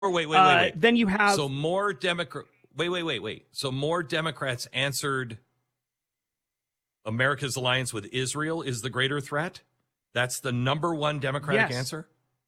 wait. Then you have so more Democrat. Wait. So more Democrats answered America's alliance with Israel is the greater threat. That's the number one Democratic answer.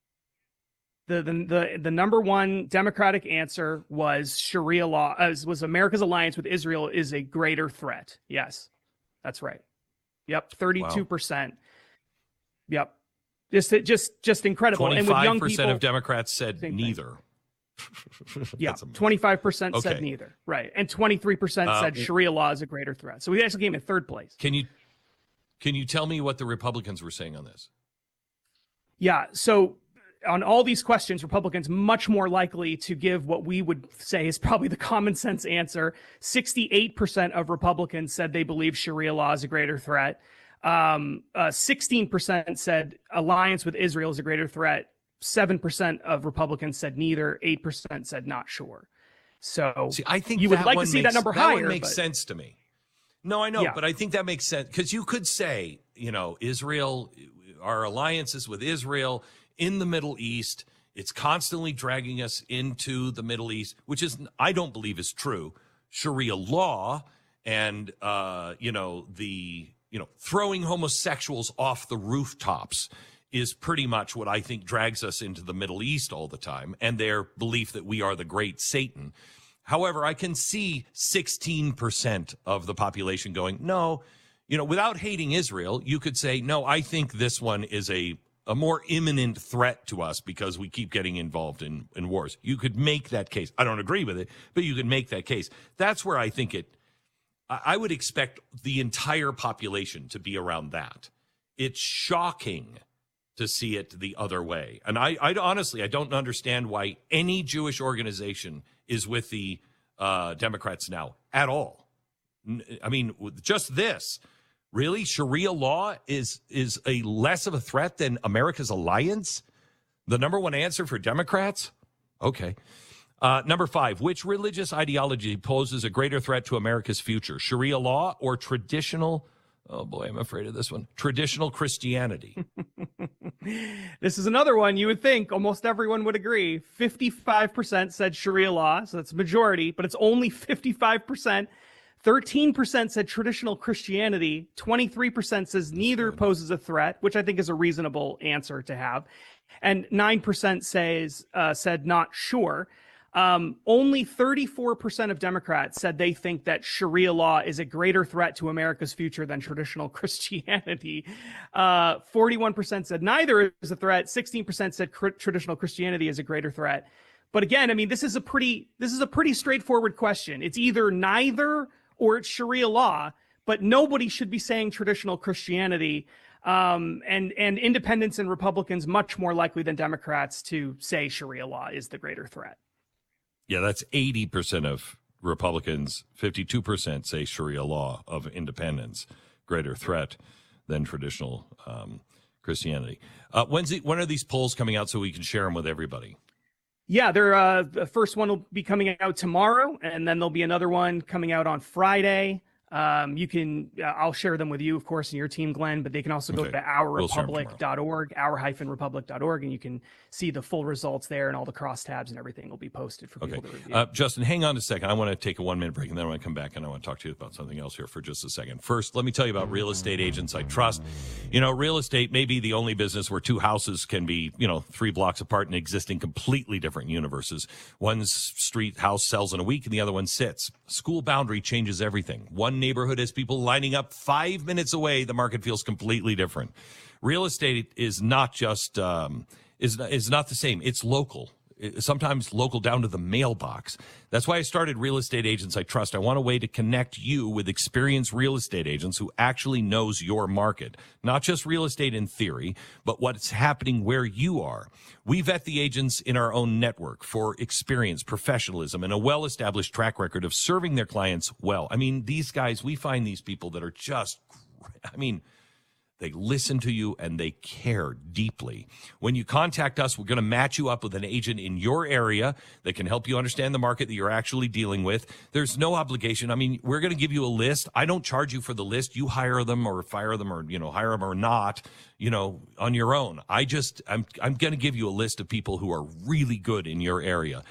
The number one Democratic answer was Sharia law, was America's alliance with Israel is a greater threat. Yes, that's right. Yep, 32%. Wow. Yep, just incredible. 25% and with young people, of Democrats said neither. Yeah, 25% said neither. Right, and 23% said Sharia law is a greater threat. So we actually came in third place. Can you tell me what the Republicans were saying on this? Yeah, so on all these questions, Republicans much more likely to give what we would say is probably the common sense answer. 68% of Republicans said they believe Sharia law is a greater threat. 16% said alliance with Israel is a greater threat. 7% of Republicans said neither. 8% said not sure. So I think you would like to see that number higher. That makes sense to me. No, I know, but I think that makes sense because you could say, Israel, our alliances with Israel in the Middle East, it's constantly dragging us into the Middle East, which I don't believe is true. Sharia law and, throwing homosexuals off the rooftops is pretty much what I think drags us into the Middle East all the time, and their belief that we are the great Satan. However, I can see 16% of the population going, no, without hating Israel, you could say, no, I think this one is a more imminent threat to us because we keep getting involved in wars. You could make that case. I don't agree with it, but you could make that case. That's where I think I would expect the entire population to be around that. It's shocking to see it the other way. And I honestly, I don't understand why any Jewish organization is with the Democrats now at all. I mean, just this. Really? Sharia law is a less of a threat than America's alliance? The number one answer for Democrats? Okay. Number 5, which religious ideology poses a greater threat to America's future? Sharia law or traditional, oh boy, I'm afraid of this one, traditional Christianity? This is another one you would think almost everyone would agree. 55% said Sharia law, so that's a majority, but it's only 55%. 13% said traditional Christianity. 23% says neither poses a threat, which I think is a reasonable answer to have. And 9% said not sure. Only 34% of Democrats said they think that Sharia law is a greater threat to America's future than traditional Christianity. 41% said neither is a threat. 16% said traditional Christianity is a greater threat. But again, I mean, this is a pretty straightforward question. It's either neither or it's Sharia law, but nobody should be saying traditional Christianity. And independents and Republicans much more likely than Democrats to say Sharia law is the greater threat. Yeah, that's 80% of Republicans. 52% say Sharia law of independents greater threat than traditional Christianity. When are these polls coming out so we can share them with everybody? Yeah, the first one will be coming out tomorrow, and then there'll be another one coming out on Friday. I'll share them with you, of course, and your team, Glenn, but they can also go to ourrepublic.org, our-republic.org, and you can see the full results there, and all the crosstabs and everything will be posted for people to review. Justin, hang on a second. I want to take a 1-minute break, and then I want to come back, and I want to talk to you about something else here for just a second. First, let me tell you about Real Estate Agents I Trust. Real estate may be the only business where two houses can be, 3 blocks apart and existing completely different universes. One street house sells in a week, and the other one sits. School boundary changes everything. One neighborhood has people lining up 5 minutes away. The market feels completely different. Real estate is not just is not the same. It's local. Sometimes local down to the mailbox. That's why I started Real Estate Agents I Trust. I want a way to connect you with experienced real estate agents who actually knows your market. Not just real estate in theory, but what's happening where you are. We vet the agents in our own network for experience, professionalism, and a well-established track record of serving their clients well. I mean, these guys, we find these people that are just, They listen to you and they care deeply. When you contact us, we're going to match you up with an agent in your area that can help you understand the market that you're actually dealing with. There's no obligation. I mean, we're going to give you a list. I don't charge you for the list. You hire them or fire them or, hire them or not, on your own. I'm going to give you a list of people who are really good in your area.